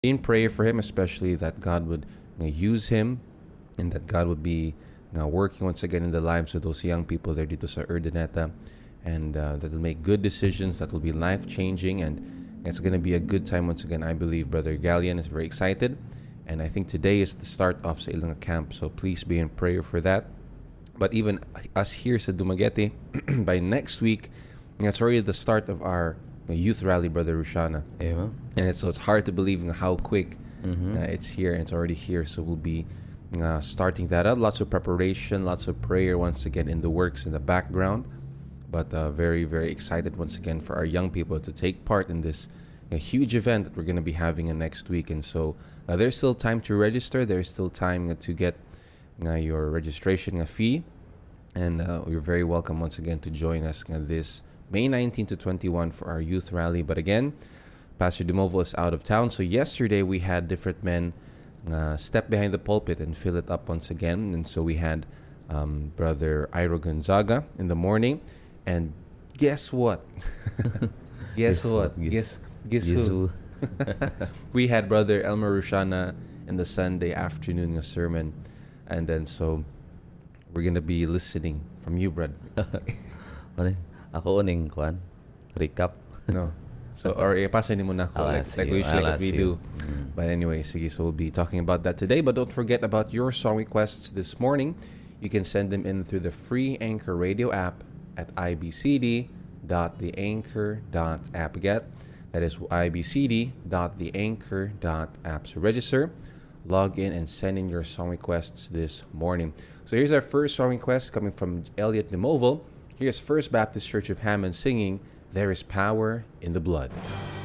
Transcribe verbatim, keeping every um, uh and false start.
in prayer for him, especially that God would you know, use him and that God would be you know, working once again in the lives of those young people there dito sa Urdaneta, and uh, that will make good decisions that will be life changing, and it's going to be a good time once again. I believe Brother Gallian is very excited, and I think today is the start of sa Ilongga camp, so please be in prayer for that. But even us here sa Dumaguete, by next week, it's already the start of our youth rally, Brother Rushana. Yeah. And it's, so it's hard to believe how quick Mm-hmm. uh, it's here, and it's already here. So we'll be uh, starting that up. Lots of preparation, lots of prayer once again in the works in the background. But uh, very, very excited once again for our young people to take part in this uh, huge event that we're going to be having uh, next week. And so uh, there's still time to register. There's still time uh, to get uh, your registration uh, fee. And uh, you're very welcome once again to join us uh, this May nineteenth to twenty-first for our youth rally. But again, Pastor Demovo is out of town. So yesterday we had different men uh, step behind the pulpit and fill it up once again. And so we had um, Brother Iro Gonzaga in the morning. And guess what? guess, Guess what? what? Guess, guess Guess who? We had Brother Elmer Rushana in the Sunday afternoon uh, sermon. And then so we're going to be listening from you, Brad. Ano? Ako uning kwan. Recap. No. So, or ipasa ni mo na ako, I'll like, ask like you. we usually I'll like we ask do. you. Mm. But anyway, sige, so we'll be talking about that today. But don't forget about your song requests this morning. You can send them in through the free Anchor Radio app at i b c d dot the anchor dot app. Again, that is i b c d dot the anchor dot app. So register, log in, and send in your song requests this morning. So here's our first song request coming from Elliot Demovo. Here's First Baptist Church of Hammond singing, "There is Power in the Blood."